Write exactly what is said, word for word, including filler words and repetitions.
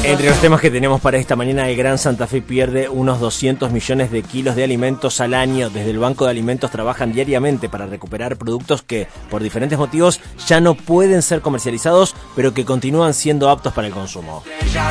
Entre los temas que tenemos para esta mañana, el Gran Santa Fe pierde unos doscientos millones de kilos de alimentos al año. Desde el Banco de Alimentos trabajan diariamente para recuperar productos que, por diferentes motivos, ya no pueden ser comercializados, pero que continúan siendo aptos para el consumo.